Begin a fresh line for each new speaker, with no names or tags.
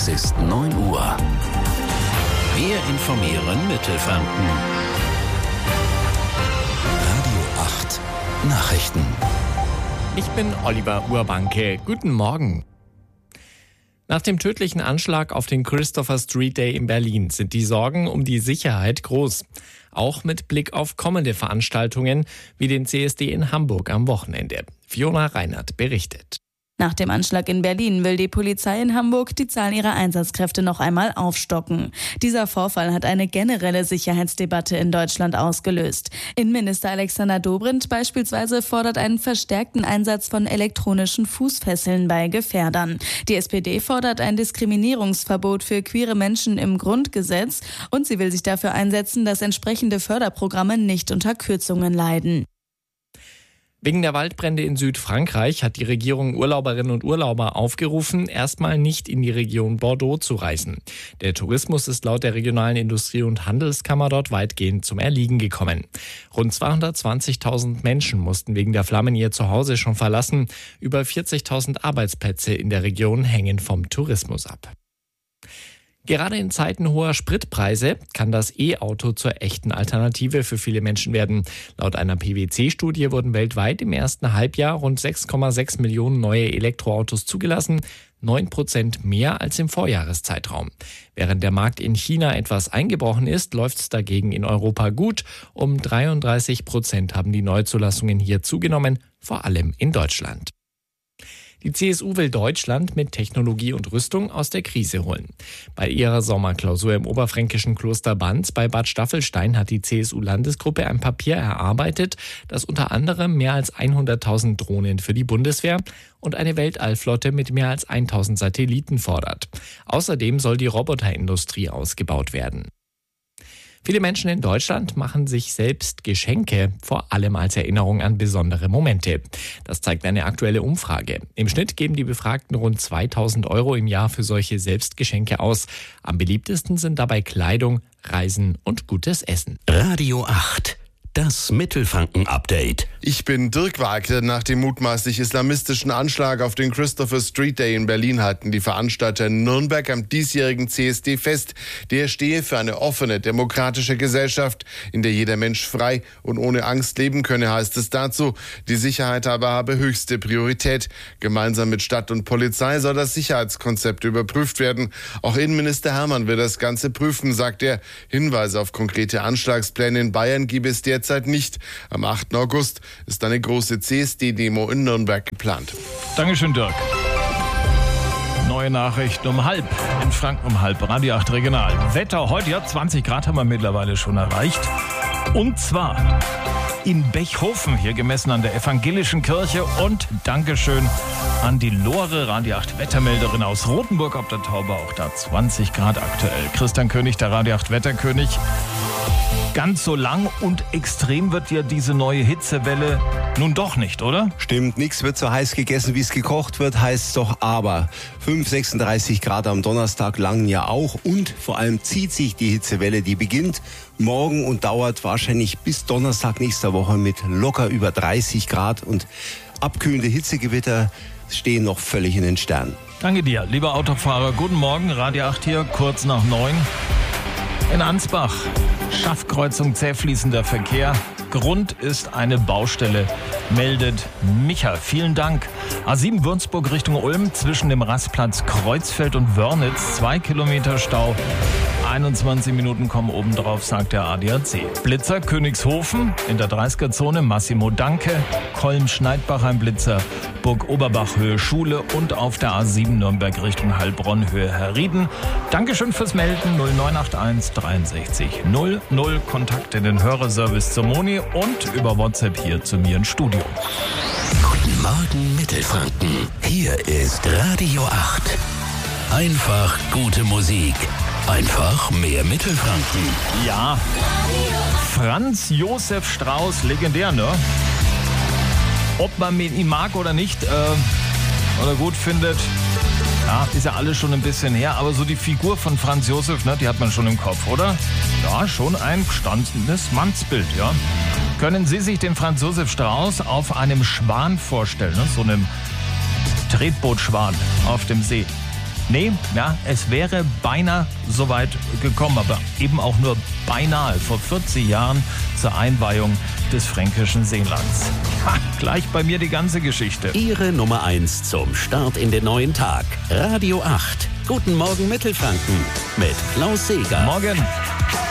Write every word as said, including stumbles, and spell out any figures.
Es ist neun Uhr. Wir informieren Mittelfranken. Radio acht Nachrichten.
Ich bin Oliver Urbanke. Guten Morgen. Nach dem tödlichen Anschlag auf den Christopher Street Day in Berlin sind die Sorgen um die Sicherheit groß. Auch mit Blick auf kommende Veranstaltungen wie den C S D in Hamburg am Wochenende. Fiona Reinert berichtet.
Nach dem Anschlag in Berlin will die Polizei in Hamburg die Zahl ihrer Einsatzkräfte noch einmal aufstocken. Dieser Vorfall hat eine generelle Sicherheitsdebatte in Deutschland ausgelöst. Innenminister Alexander Dobrindt beispielsweise fordert einen verstärkten Einsatz von elektronischen Fußfesseln bei Gefährdern. Die S P D fordert ein Diskriminierungsverbot für queere Menschen im Grundgesetz und sie will sich dafür einsetzen, dass entsprechende Förderprogramme nicht unter Kürzungen leiden.
Wegen der Waldbrände in Südfrankreich hat die Regierung Urlauberinnen und Urlauber aufgerufen, erstmal nicht in die Region Bordeaux zu reisen. Der Tourismus ist laut der regionalen Industrie- und Handelskammer dort weitgehend zum Erliegen gekommen. Rund zweihundertzwanzigtausend Menschen mussten wegen der Flammen ihr Zuhause schon verlassen. Über vierzigtausend Arbeitsplätze in der Region hängen vom Tourismus ab. Gerade in Zeiten hoher Spritpreise kann das E-Auto zur echten Alternative für viele Menschen werden. Laut einer P W C-Studie wurden weltweit im ersten Halbjahr rund sechs Komma sechs Millionen neue Elektroautos zugelassen, neun Prozent mehr als im Vorjahreszeitraum. Während der Markt in China etwas eingebrochen ist, läuft es dagegen in Europa gut. Um dreiunddreißig Prozent haben die Neuzulassungen hier zugenommen, vor allem in Deutschland. Die C S U will Deutschland mit Technologie und Rüstung aus der Krise holen. Bei ihrer Sommerklausur im oberfränkischen Kloster Banz bei Bad Staffelstein hat die C S U-Landesgruppe ein Papier erarbeitet, das unter anderem mehr als hunderttausend Drohnen für die Bundeswehr und eine Weltallflotte mit mehr als tausend Satelliten fordert. Außerdem soll die Roboterindustrie ausgebaut werden. Viele Menschen in Deutschland machen sich selbst Geschenke, vor allem als Erinnerung an besondere Momente. Das zeigt eine aktuelle Umfrage. Im Schnitt geben die Befragten rund zweitausend Euro im Jahr für solche Selbstgeschenke aus. Am beliebtesten sind dabei Kleidung, Reisen und gutes Essen.
Radio acht. Das Mittelfranken-Update.
Ich bin Dirk Wagner. Nach dem mutmaßlich islamistischen Anschlag auf den Christopher Street Day in Berlin halten die Veranstalter in Nürnberg am diesjährigen C S D fest. Der stehe für eine offene, demokratische Gesellschaft, in der jeder Mensch frei und ohne Angst leben könne, heißt es dazu. Die Sicherheit aber habe höchste Priorität. Gemeinsam mit Stadt und Polizei soll das Sicherheitskonzept überprüft werden. Auch Innenminister Hermann will das Ganze prüfen, sagt er. Hinweise auf konkrete Anschlagspläne in Bayern gibt es derzeit Zeit nicht. Am achten August ist eine große C S D-Demo in Nürnberg geplant.
Dankeschön, Dirk. Neue Nachrichten um halb. In Franken um halb. Radio acht Regional. Wetter heute, ja, zwanzig Grad haben wir mittlerweile schon erreicht. Und zwar in Bechhofen, hier gemessen an der Evangelischen Kirche. Und Dankeschön an die Lore, Radio acht Wettermelderin aus Rothenburg ob der Tauber. Auch da zwanzig Grad aktuell. Christian König, der Radio acht Wetterkönig. Ganz so lang und extrem wird ja diese neue Hitzewelle nun doch nicht, oder?
Stimmt, nichts wird so heiß gegessen, wie es gekocht wird, heißt es doch aber. fünf, sechsunddreißig Grad am Donnerstag langen ja auch und vor allem zieht sich die Hitzewelle, die beginnt morgen und dauert wahrscheinlich bis Donnerstag nächster Woche mit locker über dreißig Grad und abkühlende Hitzegewitter stehen noch völlig in den Sternen.
Danke dir, lieber Autofahrer. Guten Morgen, Radio acht hier, kurz nach neun. In Ansbach, Schaffkreuzung, zäh fließender Verkehr. Grund ist eine Baustelle, meldet Micha. Vielen Dank. A sieben Würzburg Richtung Ulm zwischen dem Rastplatz Kreuzfeld und Wörnitz. Zwei Kilometer Stau. einundzwanzig Minuten kommen obendrauf, sagt der A D A C. Blitzer Königshofen in der dreißiger-Zone. Massimo Danke. Kolm-Schneidbach ein Blitzer. Burg Oberbach Höhe Schule und auf der A sieben Nürnberg Richtung Heilbronn Höhe Herrieden. Dankeschön fürs Melden. null neun acht eins dreiundsechzig null null. Kontakt in den Hörerservice zur Moni und über WhatsApp hier zu mir ins Studio.
Guten Morgen Mittelfranken. Hier ist Radio acht. Einfach gute Musik. Einfach mehr Mittelfranken.
Ja, Franz Josef Strauß, legendär, ne? Ob man ihn mag oder nicht, äh, oder gut findet, ja, ist ja alles schon ein bisschen her, aber so die Figur von Franz Josef, ne, die hat man schon im Kopf, oder? Ja, schon ein gestandenes Mannsbild, ja. Können Sie sich den Franz Josef Strauß auf einem Schwan vorstellen, ne? So einem Tretbootschwan auf dem See? Nee, ja, es wäre beinahe so weit gekommen, aber eben auch nur beinahe vor vierzig Jahren zur Einweihung des fränkischen Seelands. Ha, gleich bei mir die ganze Geschichte.
Ihre Nummer eins zum Start in den neuen Tag. Radio acht. Guten Morgen Mittelfranken mit Klaus Seeger.
Morgen.